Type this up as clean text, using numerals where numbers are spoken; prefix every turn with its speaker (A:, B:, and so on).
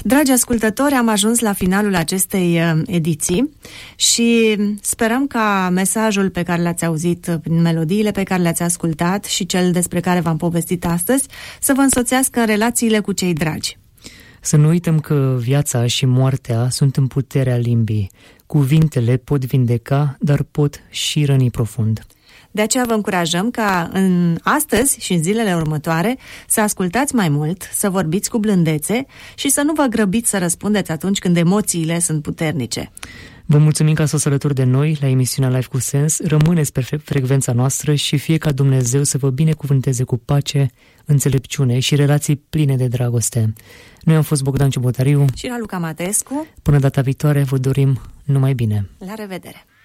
A: Dragi ascultători, am ajuns la finalul acestei ediții și sperăm ca mesajul pe care l-ați auzit prin melodiile pe care le-ați ascultat și cel despre care v-am povestit astăzi să vă însoțească în relațiile cu cei dragi.
B: Să nu uităm că viața și moartea sunt în puterea limbii. Cuvintele pot vindeca, dar pot și răni profund.
A: De aceea vă încurajăm ca astăzi și în zilele următoare să ascultați mai mult, să vorbiți cu blândețe și să nu vă grăbiți să răspundeți atunci când emoțiile sunt puternice.
B: Vă mulțumim că ați fost alături de noi la emisiunea Life cu Sens. Rămâneți pe frecvența noastră și fie ca Dumnezeu să vă binecuvânteze cu pace, înțelepciune și relații pline de dragoste. Noi am fost Bogdan Ciobotariu
A: și Raluca Matescu.
B: Până data viitoare vă dorim numai bine.
A: La revedere!